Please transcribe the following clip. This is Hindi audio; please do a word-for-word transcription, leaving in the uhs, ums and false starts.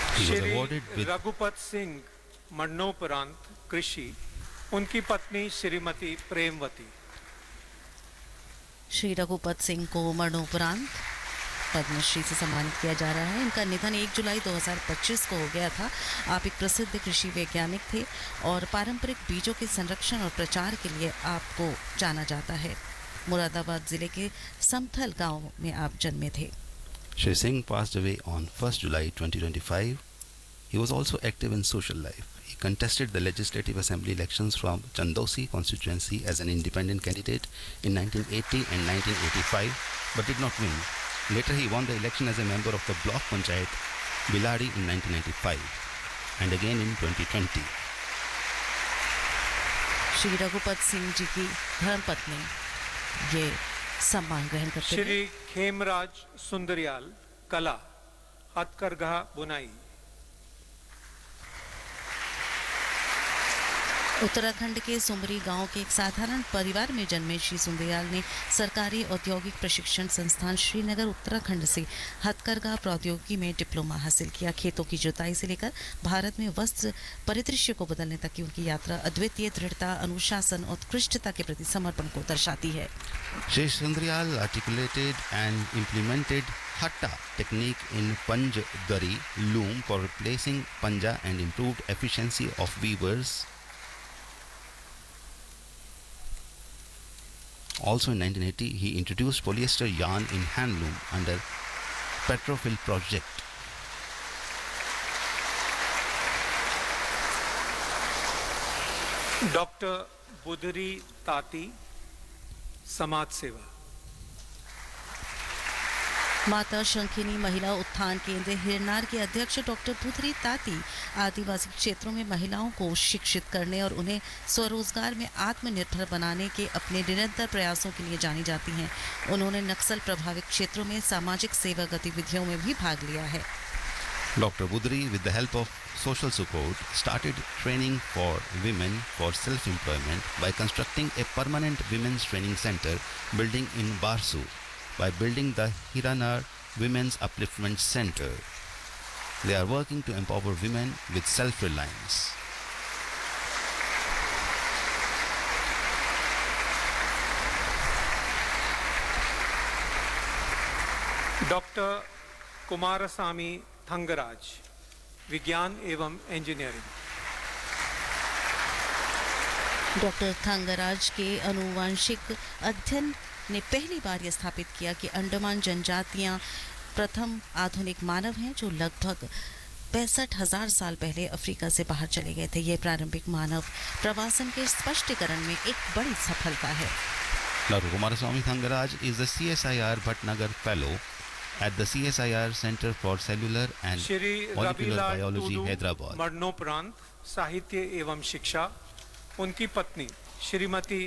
He was Shri awarded with Raghupat Singh मरणोपरांत कृषि, उनकी पत्नी श्रीमती प्रेमवती। श्री रघुपत सिंह को मरणोपरांत पद्मश्री से सम्मानित किया जा रहा है। इनका निधन एक जुलाई दो हज़ार पच्चीस को हो गया था। आप एक प्रसिद्ध कृषि वैज्ञानिक थे और पारंपरिक बीजों के संरक्षण और प्रचार के लिए आपको जाना जाता है। मुरादाबाद जिले के समथल गांव में आप जन्मे थे। Shri Singh passed away on first July twenty twenty-five. He was also active in social life. He contested the Legislative Assembly elections from Chandosi constituency as an independent candidate in nineteen eighty and nineteen eighty-five, but did not win. Later he won the election as a member of the Block Panchayat Biladi in nineteen ninety-five and again in twenty twenty. Shri Raghupat Singh ji की धर्मपत्नी ये सम्मान ग्रहण करते थे। श्री खेमराज सुंदरियाल, कला, हथकरघा बुनाई। उत्तराखंड के सुमरी गांव के एक साधारण परिवार में जन्मे श्री सुंदरयाल ने सरकारी औद्योगिक प्रशिक्षण संस्थान श्रीनगर उत्तराखंड से हथकरघा प्रौद्योगिकी में डिप्लोमा हासिल किया। खेतों की जुताई से लेकर भारत में वस्त्र परिदृश्य को बदलने तक की उनकी यात्रा अद्वितीय दृढ़ता, अनुशासन और उत्कृष्टता के प्रति समर्पण को दर्शाती है। Shri Sundaryal articulated and implemented Hatta technique in Panj Dari loom for replacing Panja and improved efficiency of weavers. Also in nineteen eighty, he introduced polyester yarn in handloom under Petrophil project. Doctor Budhri ताती, समाज सेवा। माता शंखिनी महिला उत्थान केंद्र हिरनार के अध्यक्ष डॉक्टर बुधरी ताती आदिवासी क्षेत्रों में महिलाओं को शिक्षित करने और उन्हें स्वरोजगार में आत्मनिर्भर बनाने के अपने निरंतर प्रयासों के लिए जानी जाती हैं। उन्होंने नक्सल प्रभावित क्षेत्रों में सामाजिक सेवा गतिविधियों में भी भाग लिया है। Doctor Budri, with the help of social support, started training for women for self-employment by constructing a permanent women's training center building in Barsu, by building the Hiranar Women's Upliftment Center. They are working to empower women with self-reliance. Doctor Kumaraswamy Thangaraj, विज्ञान एवं इंजीनियरिंग। डॉक्टर थंगराज के अनुवांशिक अध्ययन ने पहली बार यह स्थापित किया कि अंडमान जनजातियां प्रथम आधुनिक मानव हैं जो लगभग पैंसठ हजार साल पहले अफ्रीका से बाहर चले गए थे। यह प्रारंभिक मानव प्रवासन के स्पष्टीकरण में एक बड़ी सफलता है। Doctor Kumaraswamy Thangaraj is the C S I R Bhatnagar Fellow at the C S I R Center for Cellular and Shri Molecular Ravilal Biology, to do, Hyderabad. मरणोपरांत साहित्य एवं शिक्षा, उनकी पत्नी श्रीमती